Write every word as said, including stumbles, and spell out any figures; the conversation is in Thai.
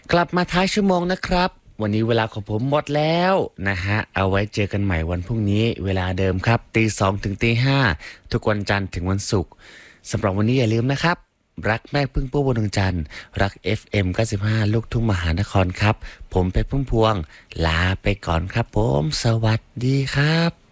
กลับมาท้ายชั่วโมงนะครับวันนี้เวลาของผมหมดแล้วนะฮะเอาไว้เจอกันใหม่วันพรุ่งนี้เวลาเดิมครับตีสองถึงตีห้าทุกวันจันทร์ถึงวันศุกร์สำหรับวันนี้อย่าลืมนะครับรักแม่พึ่งพุ่มพวงดวงจันทร์รัก เอฟ เอ็ม เก้าสิบห้าลูกทุ่งมหานครครับผมเพชรพุ่มพวงลาไปก่อนครับผมสวัสดีครับ